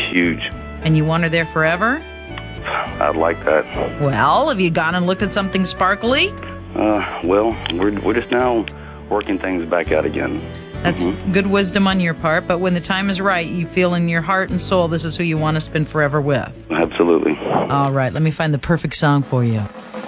huge. And you want her there forever? I'd like that. Well, have you gone and looked at something sparkly? Well, we're just now working things back out again. That's good wisdom on your part, but when the time is right, you feel in your heart and soul this is who you want to spend forever with. Absolutely. All right, let me find the perfect song for you.